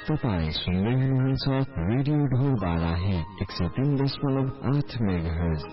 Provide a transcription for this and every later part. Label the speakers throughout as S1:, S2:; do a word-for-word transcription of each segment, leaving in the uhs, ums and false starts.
S1: तपाईं सुन्दै हुनुहुन्छ रेडियो ढोलबारा है एक सौ तीन दशमलव आठ मेगाहर्ज।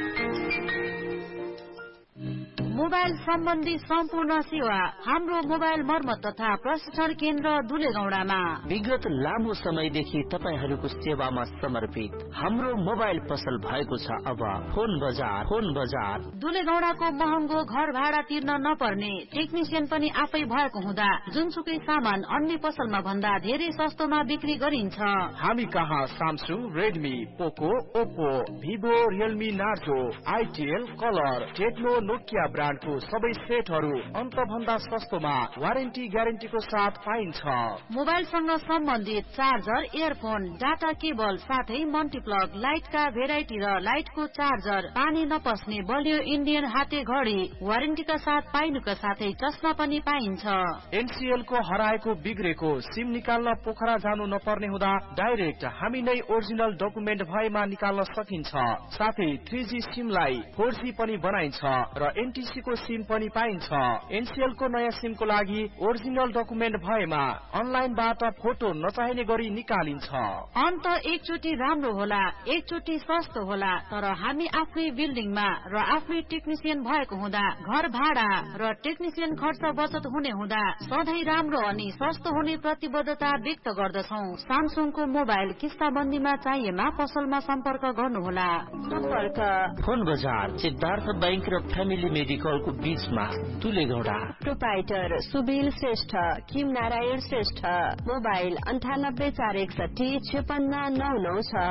S2: मोबाइल सम्बन्धी सम्पूर्ण सेवा हाम्रो मोबाइल मर्मत तथा प्रशिक्षण केन्द्र दुलेगौडामा
S3: विगत लामो समयदेखि तपाईहरूको सेवामा समर्पित हाम्रो मोबाइल पसल भएको छ। अब फोन बजार फोन बजार
S2: दुलेगौडाको महँगो घर भाडा तिर्न नपर्ने टेक्निसियन पनि आफै भएको हुँदा जुनसुकै सामान अन्य पसलमा भन्दा धेरै सस्तोमा बिक्री गरिन्छ।
S4: हामी कहाँ सामसुङ, रेडमी, पोको, Oppo, Vivo, Realme, Narzo, Itel, colour, Tecno, Nokia ब्रान्डको सबै सेटहरू अन्त भन्दा सस्तोमा वारेन्टी ग्यारेन्टीको साथ पाइन्छ।
S2: मोबाइलसँग सम्बन्धित चार्जर, इयरफोन, डाटा केबल साथै मल्टिप्लग, लाइटका भेराइटी र लाइटको चार्जर, पानी नपस्ने बलियो इन्डियन हाते घडी वारेन्टीका साथ पाइनुका साथै चस्मा पनि पाइन्छ।
S4: एनसीएल को हराएको बिग्रेको सिम निकाल्न पोखरा जानु नपर्ने हुँदा डाइरेक्ट हामी नै ओरिजिनल डकुमेन्ट भएमा निकाल्न सकिन्छ। साथै थ्री जी सिमलाई फोर जी पनि बनाइन्छ र एनटीसी को सिम पनि पाइन्छ। एनसीएल को नयाँ सिम को लागि ओरिजिनल डकुमेन्ट भएमा अनलाइनबाट फोटो नचाहिने गरी निकालिन्छ।
S2: अन्त एकचोटि राम्रो होला, एकचोटि सस्तो होला, तर हामी आफ्नै बिल्डिङमा र आफ्नै टेक्निसियन भएको हुँदा घर भाडा र टेक्निसियन खर्च बचत हुने हुँदा सधैँ राम्रो अनि सस्तो हुने प्रतिबद्धता व्यक्त गर्दछौ। सामसुङको मोबाइल किस्ताबन्दीमा चाहिएमा पसलमा सम्पर्क गर्नुहोला।
S3: सम्पर्क फोन बजार सिद्धार्थ बैंक र फ्यामिली मेडिकल को बीचमा दुलेगौडा।
S5: प्रोपाइटर सुबिल श्रेष्ठ, किम नारायण श्रेष्ठ, मोबाइल अन्ठानब्बे चार एकसठी छपन्न नौ नौ छ।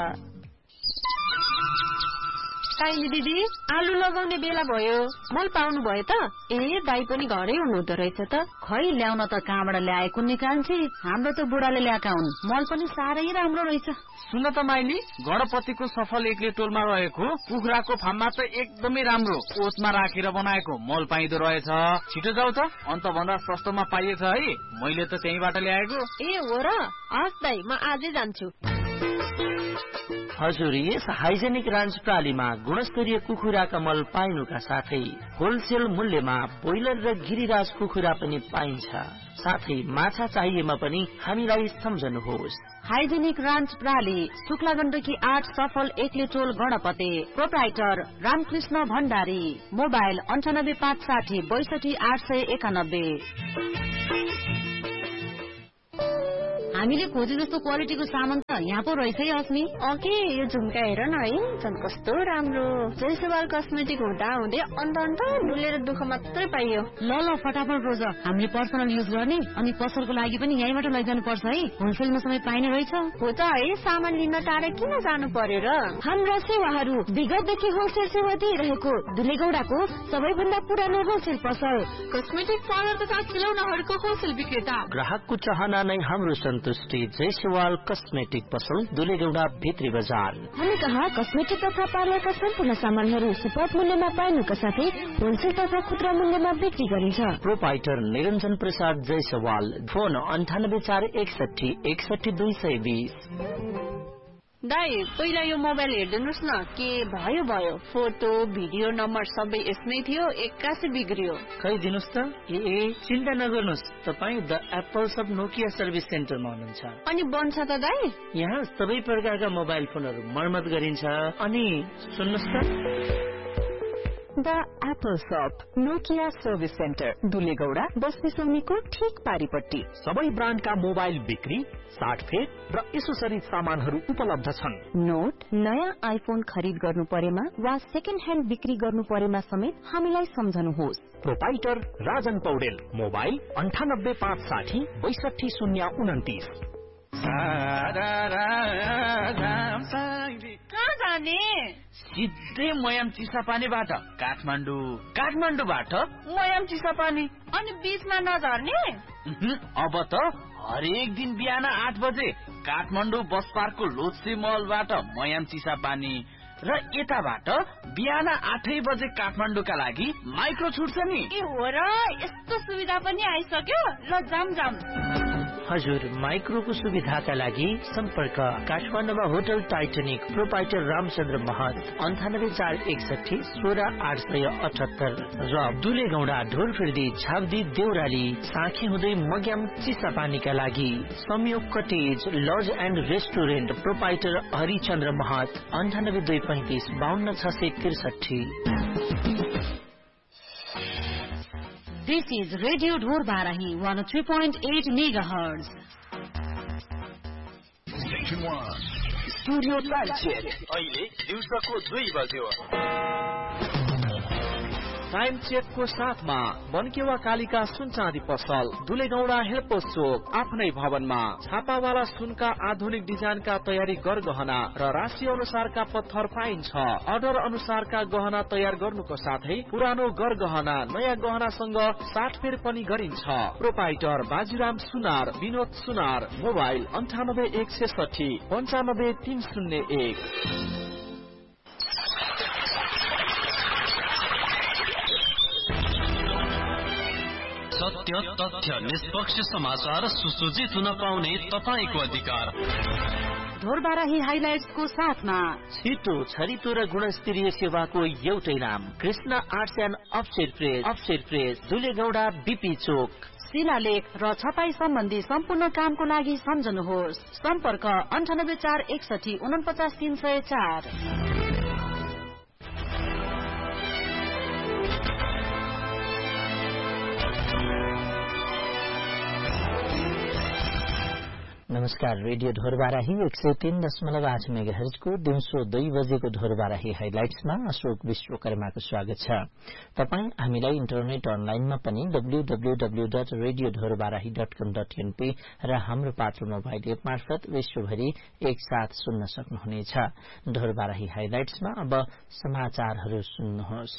S6: ताइली दिदी, आलु लगाउने बेला भयो, मल पाउनु भयो त? ए दाई पनि घरै हुनुहुँदो रहेछ त।
S2: खै ल्याउन त कहाँबाट ल्याएको निकाल्छे, हाम्रो त बुढाले ल्याएका हुन्। मल पनि साह्रै राम्रो रहेछ।
S7: सुन त माइली, गणपतिको सफल एक्ले टोलमा रहेको कुखुराको फार्ममा त एकदमै राम्रो ओतमा राखेर बनाएको मल पाइदो रहेछ। छिटो जाऊ त, अन्त भन्दा सस्तोमा पाइएछ है। मैले त त्यहीबाट ल्याएको।
S6: ए हो र? हस् दाई, म आजै जान्छु।
S3: हजुर, यस हाइजेनिक रान्च प्रालीमा गुणस्तरीय कुखुराका मल पाइनुका साथै होलसेल मूल्यमा ब्रोइलर र गिरिराज कुखुरा पनि पाइन्छ। साथै माछा चाहिएमा पनि हामीलाई सम्झनुहोस्।
S2: हाइजेनिक रान्च प्राली, शुक्ला गण्डकी आठ सफल एक्ले टोल गणपति। प्रोप्राइटर रामकृष्ण भण्डारी। मोबाइल अन्ठानब्बे पाँच साठी बैसठी आठ सय एकानब्बे। हामीले खोजे जस्तो क्वालिटीको सामान त यहाँ पो रहेछ है अस्मी।
S6: ओके, यो झुम्का हेर न है, झन् कस्तो राम्रो। जयसवाल कस्मेटिक हुँदा हुँदै अन्त अन्त डुलेर दुःख मात्रै पाइयो।
S2: ल ल फटाफट रोज, हामीले पर्सनल युज गर्ने अनि पसलको लागि पनि यहीँबाट लैजानु पर्छ है। होलसेलमा सबै पाइने रहेछ।
S6: हो त है, सामान लिन टाढा किन जानु पर्यो र?
S5: हाम्रा सेवाहरू विगतदेखि होलसेल सेवा दिइरहेको दुलेगौडाको सबैभन्दा पुरानो होलसेल पसल,
S6: कस्मेटिक पार्लर तथा खिलौनाहरूको होलसेल विक्रेता।
S3: ग्राहकको चाहना नै हाम्रो सन्तुष्टि। जयसवाल कस्मेटिक पसल, दुलेगौडा भित्री बजार।
S5: हामी कहाँ कस्मेटिक तथा पार्लरका सम्पूर्ण सामानहरू सुपथ मूल्यमा पाइनुका साथै होलसेल तथा खुद्रा मूल्यमा बिक्री गरिन्छ।
S3: प्रोपाइटर निरञ्जन प्रसाद जयसवाल। फोन अन्ठानब्बे चार एकसठी एकसठी दुई सय बिस।
S6: दाई, पहिला यो मोबाइल हेरिदिनुहोस् न, के भयो भयो। फोटो भिडियो नम्बर सबै यसमै थियो, एक्कासी बिग्रियो।
S3: खै दिनुहोस् त। ए चिन्ता नगर्नुहोस्, तपाईँ the Apple sub Nokia service सेन्टरमा हुनुहुन्छ।
S6: अनि बन्छ त दाई?
S3: यहाँ सबै प्रकारका मोबाइल फोनहरू मर्मत गरिन्छ। अनि सुन्नुहोस् त,
S8: द एप्पल शप नोकिया सर्भिस सेन्टर, दुलेगौडा बस्ती सोनीको ठीक पारिपट्टि।
S4: सबै ब्रान्डका मोबाइल बिक्री, साटफेट र एसोसरिज सामानहरू उपलब्ध छन्।
S5: नोट, नयाँ आइफोन खरिद गर्नु परेमा वा सेकेन्ड ह्यान्ड बिक्री गर्नु परेमा समेत हामीलाई सम्झनुहोस्।
S4: प्रोपाइटर राजन पौडेल। मोबाइल अन्ठानब्बे पाँच साठी बैसठी शून्य उन्तिस।
S6: कहाँ जाने?
S7: सिधै मयाम चिसापानीबाट काठमाडौँ, काठमाडौँबाट मयाम चिसापानी।
S6: अनि बीचमा नझर्ने?
S7: अब त हरेक दिन बिहान आठ बजे काठमाडौँ बस पार्कको लोत्से मलबाट मयाम चिसापानी र यताबाट बिहान आठै बजे काठमाडौँका लागि माइक्रो छुट्छ नि।
S6: ए हो र? यस्तो सुविधा पनि आइसक्यो। ल जाम जाम।
S3: हजुर माइक्रोको सुविधाका लागि सम्पर्क काठमाडौँमा होटल टाइटनिक प्रोपाइटर रामचन्द्र महत अन्ठानब्बे चार एकसठी सोह्र आठ सय अठहत्तर र दुलेगौडा ढोरफिर्दी छाब्दी देउराली साँखे हुँदै मग्याम चिसापानीका लागि संयोग cottage laws and restaurant proprietor Harichandra महत अन्ठानब्बे दुई पैंतिस बाहन्न छ सय त्रिसठी।
S2: This is Radio Dhor Barahi one oh three point eight megahertz.
S9: Station one.
S3: Studio Lanchek. अहिले दिउँसोको दुई बज्यो।
S4: टाइम चेकको साथमा बनकेवा कालिका सुन चाँदी पसल दुलेगौडा हेल्पोस चोक आफ्नै भवनमा छापावाला सुनका आधुनिक डिजाइनका तयारी गरगहना र राशि अनुसारका पत्थर पाइन्छ। अर्डर अनुसारका गहना तयार गर्नुको साथै पुरानो गरगहना नयाँ गहनासँग साटफेर पनि गरिन्छ। प्रोपाइटर बाजीराम सुनार विनोद सुनार मोबाइल अन्ठानब्बे एक सैसठी पञ्चानब्बे तीन शून्य एक।
S10: सत्य तथ्य निष्पक्ष समाचार सुसज्जित हुन पाउने तपाईको अधिकार।
S2: ढोरबाराही हाइलाइट्सको साथमा
S3: छिटो छरितो र गुणस्तरीय सेवाको एउटै नाम Krishna arts and offset press offset press दुलेगौडा BP चोक।
S2: शिलालेख र छपाई सम्बन्धी सम्पूर्ण कामको लागि सम्झनुहोस्। सम्पर्क अन्ठानब्बे चार एकसठी उनपचास तीन सय चार।
S3: नमस्कार, रेडियो ढोरबाराही एक सय तीन दशमलव आठ मेगा हर्जको दिउँसो दुई बजेको ढोरबाराही हाइलाइट्समा अशोक विश्वकर्माको स्वागत छ। तपाई हामीलाई इन्टरनेट अनलाइनमा पनि W W W dot radio Dhorbarahi dot कम डट एनपी र हाम्रो पात्र मोबाइल एप मार्फत विश्वभरि एकसाथ सुन्न सक्नुहुनेछ। ढोरबाराही हाइलाइट्समा अब समाचारहरू सुन्नुहोस्।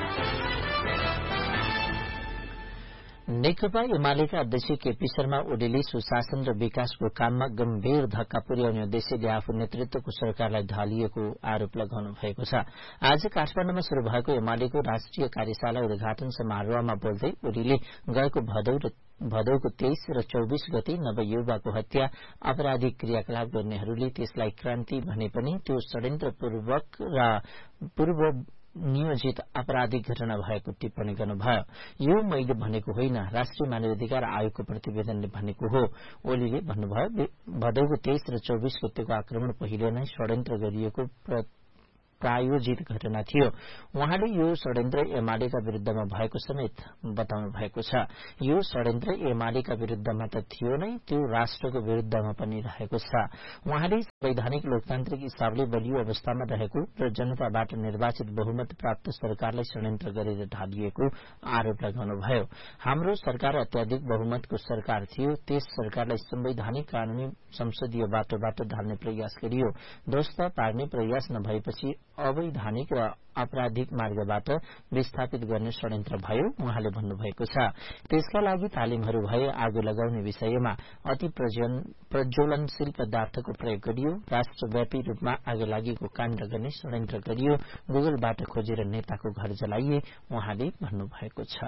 S3: नेकपा एमालेका अध्यक्ष केपी शर्मा ओलीले सुशासन र विकासको काममा गम्भीर धक्का पुर्याउने उद्देश्यले आफू नेतृत्वको सरकारलाई ढालिएको आरोप लगाउनु भएको छ। आज काठमाडौँमा शुरू भएको एमालेको राष्ट्रिय कार्यशाला उद्घाटन समारोहमा बोल्दै ओलीले गएको भदौ र भदौको तेइस र चौबिस गते नवयुवाको हत्या आपराधिक क्रियाकलाप गर्नेहरूले त्यसलाई क्रान्ति भने पनि त्यो षड्यन्त्रपूर्वक र पूर्व नियोजित आपराधिक घटना भएको टिप्पणी गर्नुभयो। यो मैले भनेको होइन, राष्ट्रिय मानवाधिकार आयोगको प्रतिवेदनले भनेको हो। ओलीले भन्नुभयो, भदौको तेइस र चौबिस गतेको आक्रमण पहिले नै षड्यन्त्र गरिएको प्रायोजित घटना थियो। उहाँले यो षड्यन्त्र एमालेका विरूद्धमा भएको समेत बताउनु भएको छ। यो षड्यन्त्र एमालेका विरूद्धमा त थियो नै, त्यो राष्ट्रको विरूद्धमा पनि रहेको छ। उहाँले वैधानिक लोकतान्त्रिक हिसाबले बलियो अवस्थामा रहेको र जनताबाट निर्वाचित बहुमत प्राप्त सरकारलाई षड्यन्त्र गरेर ढालिएको आरोप लगाउनुभयो। हाम्रो सरकार अत्याधिक बहुमतको सरकार थियो, त्यस सरकारलाई संवैधानिक कानूनी संसदीय बाटोबाट ढाल्ने प्रयास गरियो। ध्वस्त पार्ने प्रयास नभएपछि अवैधानिक र आपराधिक मार्गबाट विस्थापित गर्ने षड्यन्त्र भयो, उहाँले भन्नुभएको छ। त्यसका लागि तालिमहरू भए, आगो लगाउने विषयमा अति प्रज्वलनशील पदार्थको प्रयोग गरियो, राष्ट्रव्यापी रूपमा आगो लागेको काण्ड गर्ने षड्यन्त्र गरियो, गुगलबाट खोजेर नेताको घर जलाइए, उहाँले भन्नुभएको छ।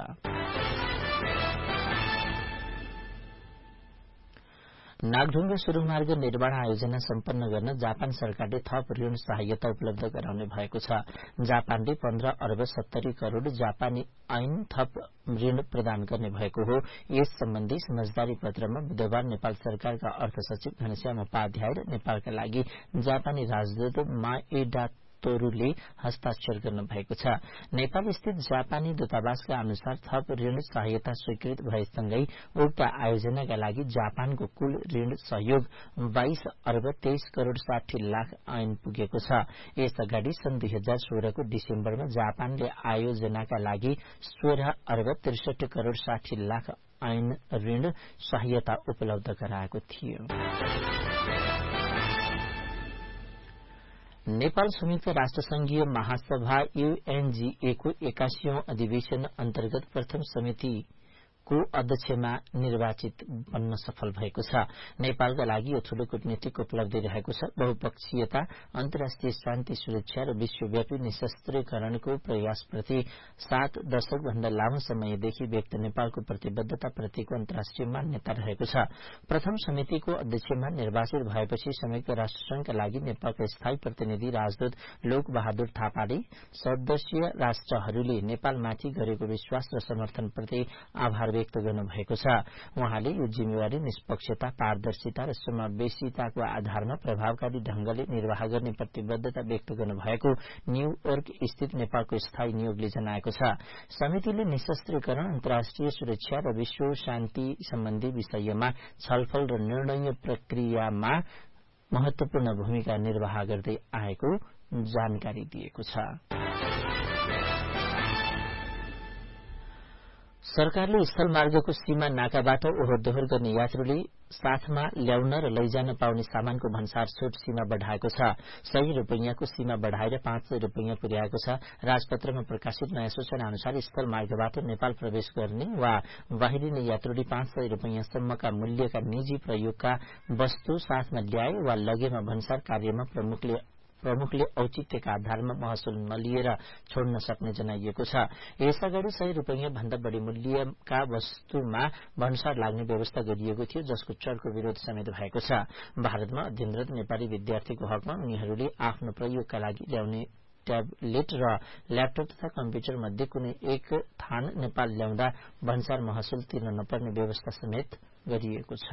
S3: नागढुङ्गा सुरुमार्ग निर्माण आयोजना सम्पन्न गर्न जापान सरकारले थप ऋण सहायता उपलब्ध गराउने भएको छ। जापानले पन्ध्र अर्ब सत्तरी करोड़ जापानी ऐन थप ऋण प्रदान गर्ने भएको हो। यस सम्बन्धी समझदारी पत्रमा बुधबार नेपाल सरकारका अर्थ सचिव घनश्याम उपाध्याय र नेपालका लागि जापानी राजदूत माएडा तोरूले हस्ताक्षर गर्नु भएको छ। नेपाल स्थित जापानी दूतावासका अनुसार थप ऋण सहायता स्वीकृत भएसँगै उक्त आयोजनाका लागि जापानको कुल ऋण सहयोग बाइस अर्ब तेइस करोड़ साठी लाख ऐन पुगेको छ। यस अगाडि सन् दुई हजार सोह्रको डिसेम्बरमा जापानले आयोजनाका लागि सोह्र अर्ब त्रिसठी करोड़ साठी लाख ऐन ऋण सहायता उपलब्ध गराएको थियो। नेपाल संयुक्त राष्ट्र संघीय महासभा यूएनजीए को एक्कासीौं अधिवेशन अन्तर्गत प्रथम समिति को अध्यक्षमा निर्वाचित बन्न सफल भएको छ। नेपालका लागि यो ठूलो कूटनीतिक उपलब्धि रहेको छ। बहुपक्षीयता, अन्तर्राष्ट्रिय शान्ति सुरक्षा र विश्वव्यापी निशस्त्रीकरणको प्रयासप्रति सात दशक भन्दा लामो समयदेखि व्यक्त नेपालको प्रतिबद्धता प्रतिको अन्तर्राष्ट्रिय मान्यता रहेको छ। प्रथम समितिको अध्यक्षमा निर्वाचित भएपछि संयुक्त राष्ट्रसंघका लागि नेपालका स्थायी प्रतिनिधि राजदूत लोक बहादुर थापाले सदस्य राष्ट्रहरूले नेपालमाथि गरेको विश्वास र समर्थनप्रति आभार व्यक्त गर्नुभएको छ। उहाँले यो जिम्मेवारी निष्पक्षता, पारदर्शिता र समावेशिताको आधारमा प्रभावकारी ढंगले निर्वाह गर्ने प्रतिबद्धता व्यक्त गर्नुभएको न्यूयोर्क स्थित नेपालको स्थायी नियोगले जनाएको छ। समितिले निशस्त्रीकरण, अन्तर्राष्ट्रिय सुरक्षा र विश्व शान्ति सम्बन्धी विषयमा छलफल र निर्णय प्रक्रियामा महत्वपूर्ण भूमिका निर्वाह गर्दै आएको जानकारी दिएको छ। सरकारले स्थलमार्गको सीमा नाकाबाट ओहोर दोहोर गर्ने यात्रुले साथमा ल्याउन र लैजान पाउने सामानको भन्सार छूट सीमा बढ़ाएको छ। सय रूपैयाँको सीमा बढ़ाएर पाँच सय रूपैयाँ पुर्याएको छ। राजपत्रमा प्रकाशित नयाँ सूचना अनुसार स्थलमार्गबाट नेपाल प्रवेश गर्ने वा बाहिरिने यात्रुले पाँच सय रूपैयाँसम्मका मूल्यका निजी प्रयोगका वस्तु साथमा ल्याए वा लगेमा भन्सार कार्यमा प्रमुखले प्रमुखले औचित्यका आधारमा महसुल नलिएर छोड्न सक्ने जनाइएको छ। यसअगाडि सय रूपैयाँ भन्दा बढ़ी मूल्यका वस्तुमा भन्सार लाग्ने व्यवस्था गरिएको थियो, जसको चर्को विरोध समेत भएको छ। भारतमा अध्ययनरत नेपाली विद्यार्थीको हकमा उनीहरूले आफ्नो प्रयोगका लागि ल्याउने ट्याब्लेट र ल्यापटप तथा कम्प्युटर मध्ये कुनै एक थान नेपाल ल्याउँदा भन्सार महसुल तिर्न नपर्ने व्यवस्था समेत गरिएको छ।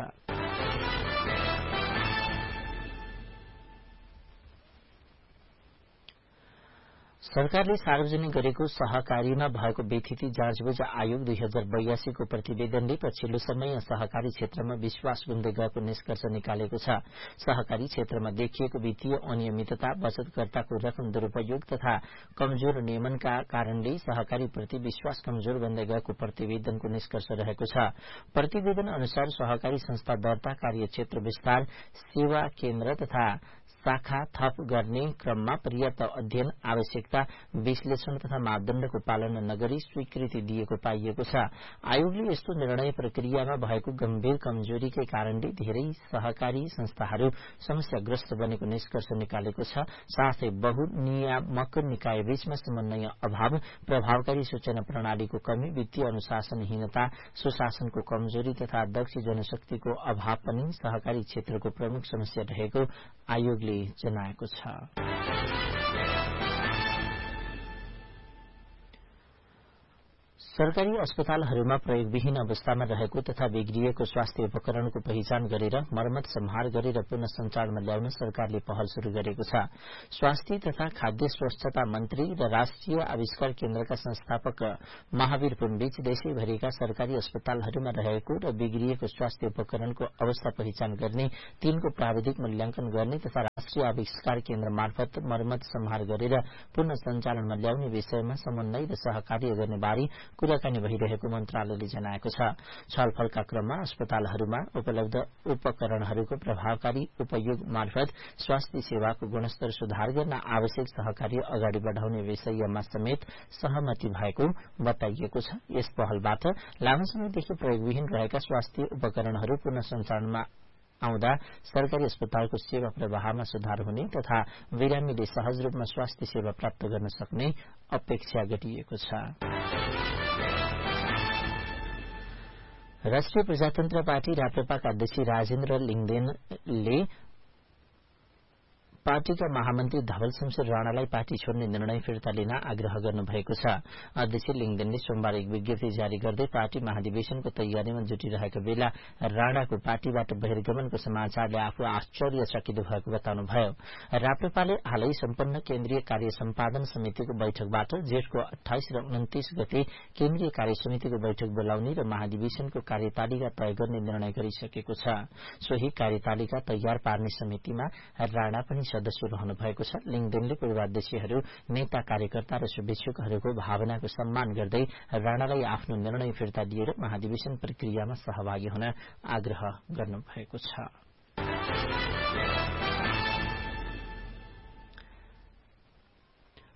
S3: सरकारले सार्वजनिक गरेको सहकारीमा भएको बेथिति जाँचबुझ आयोग दुई हजार बयासी को प्रतिवेदनले पछिल्लो समय सहकारी क्षेत्रमा विश्वास गुम्दै गएको निष्कर्ष निकालेको छ। सहकारी क्षेत्रमा देखिएको वित्तीय अनियमितता, बचतकर्ताको रकम दुरूपयोग तथा कमजोर नियमनका कारणले सहकारी प्रति विश्वास कमजोर बन्दै गएको प्रतिवेदनको निष्कर्ष रहेको छ। प्रतिवेदन अनुसार सहकारी संस्था दर्ता, कार्यक्षेत्र विस्तार, सेवा केन्द्र तथा शाखा थप गर्ने क्रममा पर्याप्त अध्ययन, आवश्यकता, विश्लेषण तथा मापदण्डको पालना नगरी स्वीकृति दिएको पाइएको छ। आयोगले यस्तो निर्णय प्रक्रियामा भएको गम्भीर कमजोरीकै कारणले धेरै सहकारी संस्थाहरू समस्याग्रस्त बनेको निष्कर्ष निकालेको छ। साथै बहुनियामक निकायबीचमा समन्वय अभाव, प्रभावकारी सूचना प्रणालीको कमी, वित्तीय अनुशासनहीनता, सुशासनको कमजोरी तथा दक्ष जनशक्तिको अभाव पनि सहकारी क्षेत्रको प्रमुख समस्या रहेको आयोगले जनाएको छ। सरकारी अस्पतालहरूमा प्रयोगविहीन अवस्थामा रहेको तथा बिग्रिएको स्वास्थ्य उपकरणको पहिचान गरेर मर्मत सम्हार गरेर पुनः सञ्चालनमा ल्याउन सरकारले पहल शुरू गरेको छ। स्वास्थ्य तथा खाद्य स्वच्छता मन्त्री र राष्ट्रिय आविष्कार केन्द्रका संस्थापक महावीर पुनबीच देशैभरिका सरकारी अस्पतालहरूमा रहेको र बिग्रिएको स्वास्थ्य उपकरणको अवस्था पहिचान गर्ने, तिनको प्राविधिक मूल्याङ्कन गर्ने तथा राष्ट्रिय आविष्कार केन्द्र मार्फत मर्मत सम्हार गरेर पुनः सञ्चालनमा ल्याउने विषयमा समन्वय र सहकार्य गर्ने बारे कुराकानी भइरहेको मन्त्रालयले जनाएको छ। छलफलका क्रममा अस्पतालहरूमा उपलब्ध उपकरणहरूको प्रभावकारी उपयोग मार्फत स्वास्थ्य सेवाको गुणस्तर सुधार गर्न आवश्यक सहकार्य अगाडि बढ़ाउने विषयमा समेत सहमति भएको बताइएको छ। यस पहलबाट लामो समयदेखि प्रयोगविहीन रहेका स्वास्थ्य उपकरणहरू पुनः सञ्चालनमा आउँदा सरकारी अस्पतालको सेवा प्रवाहमा सुधार हुने तथा बिरामीले सहज रूपमा स्वास्थ्य सेवा प्राप्त गर्न सक्ने अपेक्षा गरिएको छ। राष्ट्रिय प्रजातन्त्र पार्टी राप्रपाका अध्यक्ष राजेन्द्र लिङदेनले पार्टीका महामन्त्री धवल शमशेर राणालाई पार्टी छोड्ने निर्णय फिर्ता लिन आग्रह गर्नुभएको छ। अध्यक्ष लिङदेनले सोमबार एक विज्ञप्ति जारी गर्दै पार्टी महाधिवेशनको तयारीमा जुटिरहेको बेला राणाको पार्टीबाट बहिर्गमनको समाचारले आफू आश्चर्यचकित भएको बताउनुभयो। राप्रपाले हालै सम्पन्न केन्द्रीय कार्य सम्पादन समितिको बैठकबाट जेठको अठाइस र उन्तिस गते केन्द्रीय कार्य समितिको बैठक बोलाउने र महाधिवेशनको कार्यतालिका तय गर्ने निर्णय गरिसकेको छ। सोही कार्यतालिका तयार पार्ने समितिमा राणा पनि सदस्य रहनु भएको छ। लिङदेनले पूर्वाध्यक्षहरू, नेता, कार्यकर्ता र शुभेच्छुकहरूको भावनाको सम्मान गर्दै राणालाई आफ्नो निर्णय फिर्ता लिएर महाधिवेशन प्रक्रियामा सहभागी हुन आग्रह गर्नुभएको छ।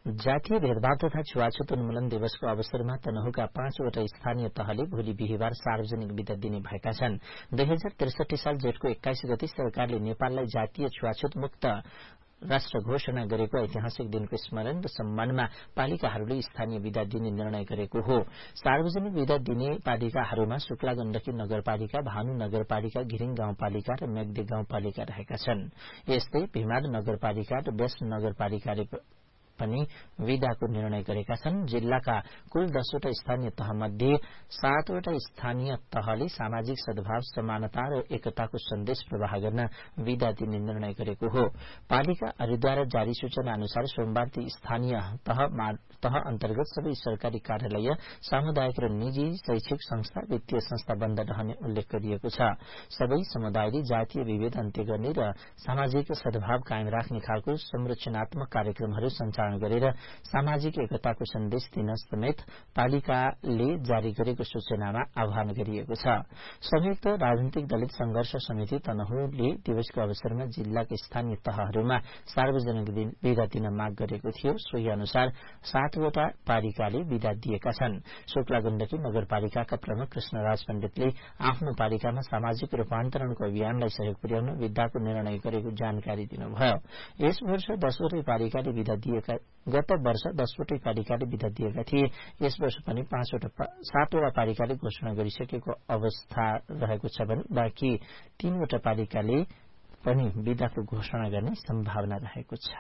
S3: जातीय भेदभाव तथा छुवाछुत उन्मूलन दिवसको अवसरमा तनहुका पाँचवटा स्थानीय तहले भोलि बिहिबार सार्वजनिक विदा दिने भएका छन्। दुई हजार त्रिसठी साल जेठको एक्काइस गति सरकारले नेपाललाई जातीय छुवाछुत मुक्त राष्ट्र घोषणा गरेको ऐतिहासिक दिनको स्मरण र सम्मानमा पालिकाहरूले स्थानीय विदा दिने निर्णय गरेको हो। सार्वजनिक विदा दिने पालिकाहरूमा शुक्ला गण्डकी नगरपालिका, भानु नगरपालिका, घिरिङ गाउँपालिका र मेग्दी गाउँपालिका रहेका छन्। यस्तै भिमाद नगरपालिका र बेस्ट नगरपालिकाले पनि विदाको निर्णय गरेका छन्। जिल्लाका कुल दसवटा स्थानीय तहमध्ये सातवटा स्थानीय तहले सामाजिक सद्भाव, समानता र एकताको सन्देश प्रवाह गर्न विदा दिने निर्णय गरेको हो। पालिकाहरूद्वारा जारी सूचना अनुसार सोमबार ती स्थानीय तह तह अन्तर्गत सबै सरकारी कार्यालय, सामुदायिक र निजी शैक्षिक संस्था, वित्तीय संस्था बन्द रहने उल्लेख गरिएको छ। सबै समुदायले जातीय विभेद अन्त्य गर्ने र सामाजिक सद्भाव कायम राख्ने खालको संरचनात्मक कार्यक्रमहरू सञ्चालन गरेर सामाजिक एकताको सन्देश दिन समेत पालिकाले जारी गरेको सूचनामा आह्वान गरिएको छ। संयुक्त राजनीतिक दलित संघर्ष समिति तनहुले दिवसको अवसरमा जिल्लाका स्थानीय तहहरूमा सार्वजनिक विदा दिन माग गरेको थियो। सोही अनुसार सातवटा पालिकाले विदा दिएका छन्। शुक्ला गण्डकी नगरपालिकाका प्रमुख कृष्णराज पण्डितले आफ्नो पालिकामा सामाजिक रूपान्तरणको अभियानलाई सहयोग पुर्याउन विदाको निर्णय गरेको जानकारी दिनुभयो। यस वर्ष दसवटै पालिकाले विदा दिएका गत वर्ष दसवटै पालिकाले विदा दिएका थिए। यस वर्ष पनि पाँचवटा सातवटा पालिकाले घोषणा गरिसकेको अवस्था रहेको छ भने बाँकी तीनवटा पालिकाले पनि विदाको घोषणा गर्ने सम्भावना रहेको छ।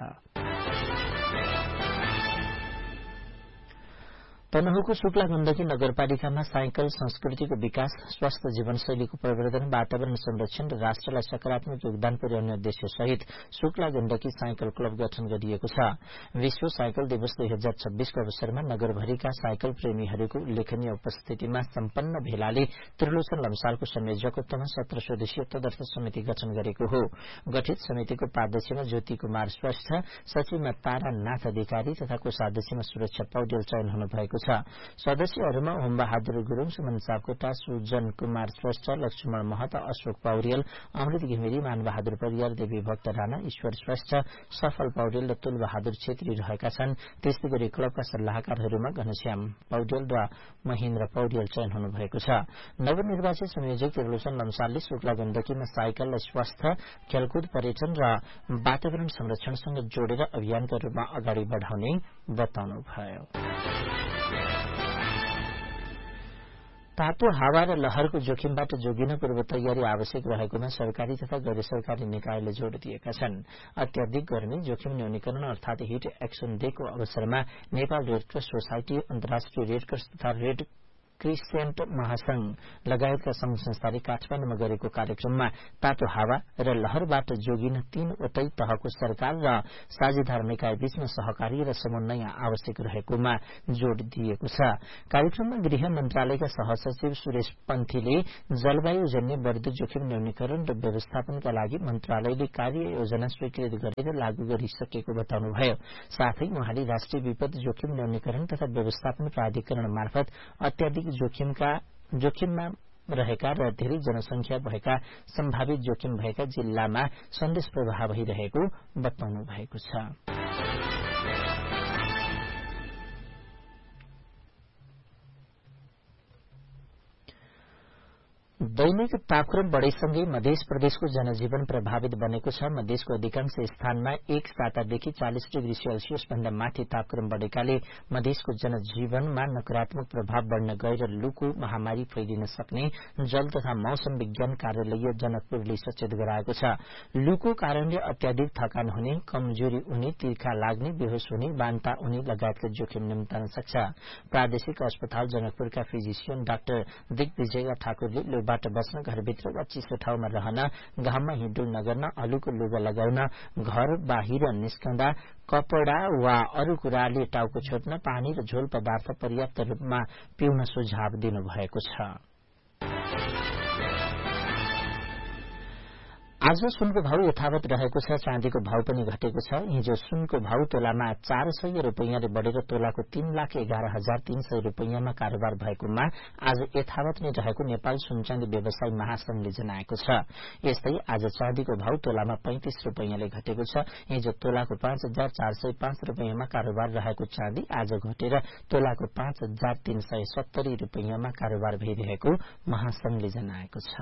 S3: तनहुको शुक्ला गण्डकी नगरपालिकामा साइकल संस्कृतिको विकास, स्वस्थ जीवनशैलीको प्रवर्धन, वातावरण संरक्षण र राष्ट्रलाई सकारात्मक योगदान पुर्याउने उद्देश्य सहित शुक्ला गण्डकी साइकल क्लब गठन गरिएको छ। विश्व साइकल दिवस दुई हजार छब्बीसको अवसरमा नगरभरिका साइकल प्रेमीहरूको उल्लेखनीय उपस्थितिमा सम्पन्न भेलाले त्रिलोचन लम्सालको संयोजकत्वमा सत्र सदस्यीय तदर्थ समिति गठन गरेको हो। गठित समितिको उपाध्यक्षमा ज्योति कुमार श्रेष्ठ, सचिवमा तारानाथ अधिकारी तथा कोषाध्यक्षमा सुरक्षा पौडेल चयन हुनुभएको छ। सदस्यहरूमा ओमबहादुर गुरूङ, सुमन सापकोटा, सुजन कुमार श्रेष्ठ, लक्ष्मण महत, अशोक पौडेल, अमृत घिमिरे, मानबहादुर परियार, देवी भक्त राणा, ईश्वर श्रेष्ठ, सफल पौडेल र तुलबहादुर छेत्री रहेका छन्। त्यस्तै गरी क्लबका सल्लाहकारहरूमा घनश्याम पौडेल र महेन्द्र पौडेल चयन हुनुभएको छ। नवनिर्वाचित संयोजक त्रिलोचन लम्सालले शुक्ला गण्डकीमा साइकललाई स्वास्थ्य, खेलकुद, पर्यटन र वातावरण संरक्षणसँग जोडेर अभियानका रूपमा अगाडि बढ़ाउने बताउनुभयो। तातो हावा र लहरको जोखिमबाट जोगिन पूर्व तयारी आवश्यक रहेकोमा सरकारी तथा गैर सरकारी निकायले जोड़ दिएका छन्। अत्याधिक गर्मी जोखिम न्यूनीकरण अर्थात हिट एक्सन डेको अवसरमा नेपाल रेडक्रस सोसाइटी, अन्तर्राष्ट्रिय रेडक्रस तथा रेड क्रिसेन्ट महासंघ लगायतका संघ संस्थाले काठमाडौँमा गरेको कार्यक्रममा तातो हावा र लहरबाट जोगिन तीनवटै तहको सरकार र साझेदार निकाय बीचमा सहकारी र समन्वय आवश्यक रहेकोमा जोड़ दिएको छ। कार्यक्रममा गृह मन्त्रालयका सहसचिव सुरेश पन्थीले जलवायुजन्य बढ्दो जोखिम न्यूनीकरण र व्यवस्थापनका लागि मन्त्रालयले कार्य योजना स्वीकृत गरेर लागू गरिसकेको बताउनुभयो। साथै उहाँले राष्ट्रिय विपद जोखिम न्यूनीकरण तथा व्यवस्थापन प्राधिकरण मार्फत अत्याधिक जोखिमका जोखिममा रहेका र धेरै जनसंख्या भएका सम्भावित जोखिम भएका जिल्लामा सन्देश प्रवाह भइरहेको बताउनु भएको छ। दैनिक तापक्रम बढ़ेसँगै मध्य प्रदेशको जनजीवन प्रभावित बनेको छ। मधेसको अधिकांश स्थानमा एक सातादेखि चालिस डिग्री सेल्सियस भन्दा माथि तापक्रम बढ़ेकाले मधेसको जनजीवनमा नकारात्मक प्रभाव बढ़न गएर लुको महामारी फैलिन सक्ने जल तथा मौसम विज्ञान कार्यालय जनकपुरले सचेत गराएको छ। लुको कारणले अत्याधिक थकान हुने, कमजोरी हुने, तिर्खा लाग्ने, बेहोस हुने, बान्ता हुने लगायतका जोखिम निम्तान सक्छ। प्रादेशिक अस्पताल जनकपुरका फिजिशियन डाक्टर दिग्विजय ठाकुरले बाट बस्न, घरभित्र वा चिसो ठाउँमा रहन, घाममा हिँडुल नगर्न, हलुको लुगा लगाउन, घर बाहिर निस्कँदा कपड़ा वा अरू कुराले टाउको छोड्न, पानी र झोल पदार्थ पर्याप्त रूपमा पिउन सुझाव दिनुभएको छ। आज सुनको भाव यथावत रहेको छ। चाँदीको भाव पनि घटेको छ। हिजो सुनको भाव तोलामा चार सय रूपियाँले बढ़ेर तोलाको तीन लाख एघार हजार तीन सय रूपियाँमा कारोबार भएकोमा आज यथावत नै रहेको नेपाल सुनचाँदी व्यवसायी महासंघले जनाएको छ। यस्तै आज चाँदीको भाव तोलामा पैंतिस रूपियाँले घटेको छ। हिजो तोलाको पाँच हजार चार सय पाँच रूपियाँमा कारोबार रहेको चाँदी आज घटेर तोलाको पाँच हजार तीन सय सत्तरी रूपियाँमा कारोबार भइरहेको महासंघले जनाएको छ।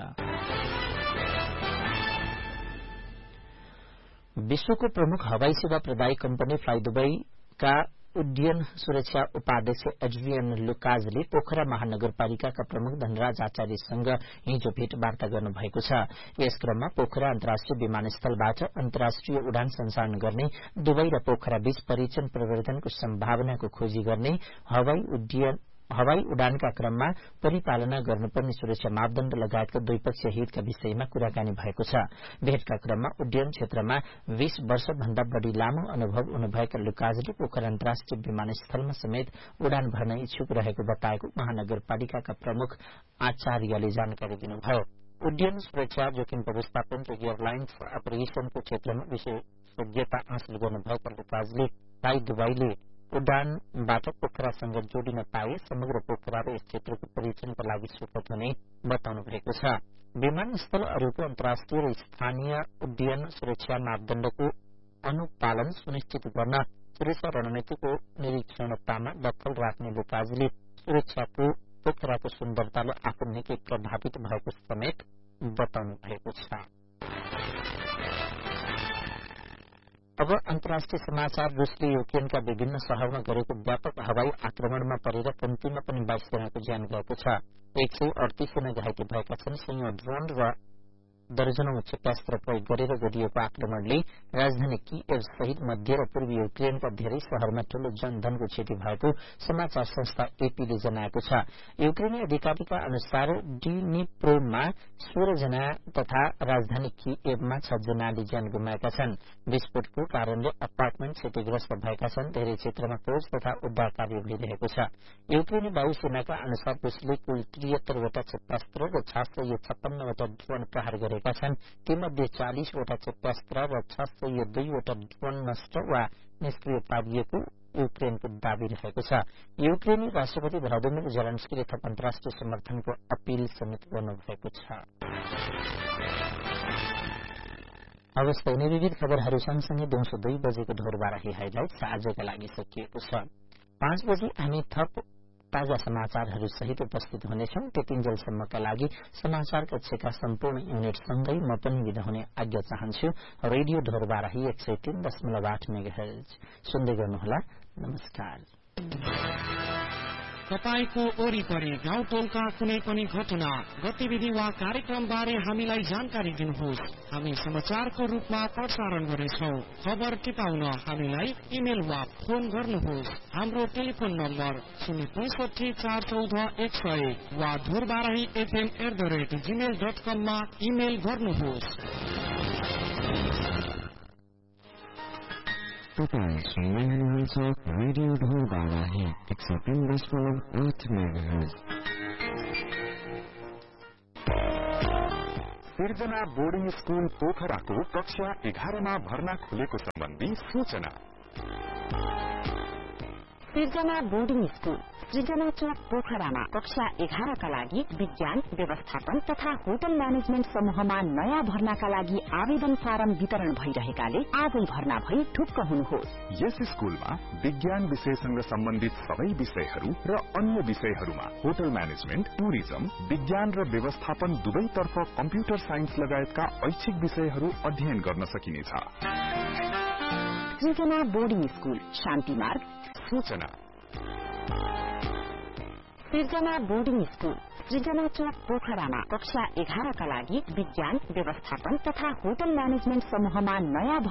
S3: विश्वको प्रमुख हवाई सेवा प्रदायक कम्पनी फ्लाई दुबईका उड्डयन सुरक्षा उपाध्यक्ष एड्रियन लुकाजले पोखरा महानगरपालिकाका प्रमुख धनराज आचार्यसँग हिजो भेटवार्ता गर्नुभएको छ। यस क्रममा पोखरा अन्तर्राष्ट्रिय विमानस्थलबाट अन्तर्राष्ट्रिय उडान सञ्चालन गर्ने, दुबई र पोखरा बीच परिचन प्रवर्धनको सम्भावनाको खोजी गर्ने, हवाई उड्डयन हवाई उडानका क्रममा परिपालना गर्नुपर्ने सुरक्षा मापदण्ड लगायतका द्विपक्षीय हितका विषयमा कुराकानी भएको छ। भेटका क्रममा उड्डयन क्षेत्रमा बीस वर्षभन्दा बढ़ी लामो अनुभव हुनुभएका लुकाजले पोखरा अन्तर्राष्ट्रिय विमानस्थलमा समेत उडान भर्न इच्छुक रहेको बताएको महानगरपालिकाका प्रमुख आचार्यले जानकारी दिनुभयो। उड्डयन सुरक्षा जोखिम व्यवस्थापन र एयरलाइन्स अपरेशनको क्षेत्रमा विशेषज्ञता हासिल गर्नुभएका लुकाजले फ्लाई दुबईले उडानबाट पोखरासँग जोडिन पाए समग्र पोखरा र यस क्षेत्रको परिचयका लागि सुखद हुने बताउनु भएको छ। विमानस्थलहरूको अन्तर्राष्ट्रिय र स्थानीय उड्डयन सुरक्षा मापदण्डको अनुपालन सुनिश्चित गर्न सुरक्षा रणनीतिको निरीक्षणतामा दखल राख्ने लुकाजले सुरक्षाको पोखराको सुन्दरताले आफू निकै प्रभावित भएको समेत बताउनु भएको छ। अब अन्तर्राष्ट्रिय समाचार। रुसले युक्रेनका विभिन्न शहरमा गरेको व्यापक हवाई आक्रमणमा परेर कम्तीमा पनि बाइस जनाको ज्यान गएको छ। एक सय अडतीस जना घाइते भएका छन्। सयौं ड्रोन र दर्जनौं क्षेप्यास्त्र प्रयोग गरेर गरिएको आक्रमणले राजधानी किएभ सहित मध्य र पूर्वी युक्रेनका धेरै शहरमा ठूलो जनधनको क्षति भएको समाचार संस्था एपीले जनाएको छ। युक्रेनी अधिकारीका अनुसार डिनिप्रोमा सोह्र जना तथा राजधानी किएभमा छ जनाले ज्यान गुमाएका छन्। विस्फोटको कारणले अपार्टमेन्ट क्षतिग्रस्त भएका छन्। धेरै क्षेत्रमा खोज तथा उद्धार कार्य भइरहेको छ। युक्रेनी वायुसेनाका अनुसार रुसले कुल त्रिहत्तरवटा क्षेप्यास्त्र र छ सय छप्पन्नवटा ड्रोन प्रहार गरे छन्। तीमध्ये चालीसवटा क्षेप्यास्त्र र छ सय दुईवटा ड्रोन नष्ट वा निष्क्रिय पारिएको युक्रेनको दावी रहेको छ। युक्रेनी राष्ट्रपति भ्लादिमिर जेलेन्स्कीले थप अन्तर्राष्ट्रिय समर्थनको अपील समेत गर्नुभएको छ। अवस्था हुने विविध खबरहरू सँगसँगै दिउँसो दुई बजेको ढोरबाराही हाइलाइट्स आजका लागि सकिएको छ। पाँच बजे हामी थप ताजा समाचारहरू सहित उपस्थित हुनेछौं। त्यतिन्जेलसम्मका लागि समाचार कक्षका सम्पूर्ण युनिटसँगै म पनि विदा हुने आज्ञा चाहन्छु। रेडियो ढोरबाराही एक सय तीन दशमलव आठ मेगाहर्ज सुन्दै गर्नुहोला। नमस्कार।
S9: तपाईको वरिपरि गाउँ टोलका कुनै पनि घटना, गतिविधि वा कार्यक्रम बारे हामीलाई जानकारी दिनुहोस्। हामी समाचारको रूपमा प्रसारण गर्नेछौँ। खबर टिपाउन हामीलाई इमेल वा फोन गर्नुहोस्। हाम्रो टेलिफोन नम्बर शून्य पैंसठी चार चौध एक सय वा Dhorbarahi FM at the rate Gmail dot कममा इमेल गर्नुहोस्।
S1: तपाईँ सुन्दै हुनुहुन्छ रेडियो ढोरबाराही एक सय तीन दशमलव आठ मेगाहर्ज।
S11: सिर्जना बोर्डिङ स्कूल पोखराको कक्षा एघारमा भर्ना खुलेको सम्बन्धी सूचना।
S12: सिर्जना बोर्डिङ स्कूल सृजना चौक पोखरामा कक्षा एघारका लागि विज्ञान व्यवस्थापन तथा होटल म्यानेजमेन्ट समूहमा नयाँ भर्नाका लागि आवेदन फारम वितरण भइरहेकाले आजै भर्ना भई ढुक्क हुनुहोस्।
S11: यस स्कूलमा विज्ञान विषयसँग सम्बन्धित सबै विषयहरू र अन्य विषयहरूमा होटल म्यानेजमेन्ट, टुरिज्म, विज्ञान र व्यवस्थापन दुवैतर्फ कम्प्युटर साइन्स लगायतका ऐच्छिक विषयहरू अध्ययन गर्न सकिनेछ।
S12: सृजना बोर्डिङ स्कूल शान्ति मार्ग।
S11: सूचना
S12: सिर्जना बोर्डिङ स्कूल सृजना चौक पोखरामा कक्षा एघारका लागि विज्ञान व्यवस्थापन तथा होटल म्यानेजमेन्ट समूहमा नयाँ